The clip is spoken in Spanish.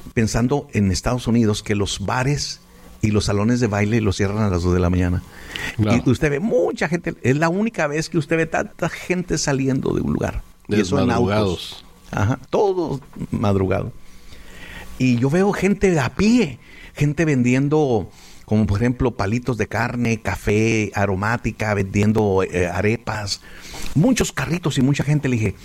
pensando en Estados Unidos que los bares y los salones de baile los cierran a las 2 de la mañana. Claro. Y usted ve mucha gente, es la única vez que usted ve tanta gente saliendo de un lugar. Y eso en autos. Ajá, todo madrugado. Y yo veo gente a pie, gente vendiendo, como por ejemplo, palitos de carne, café, aromática, vendiendo arepas, muchos carritos y mucha gente. Le dije,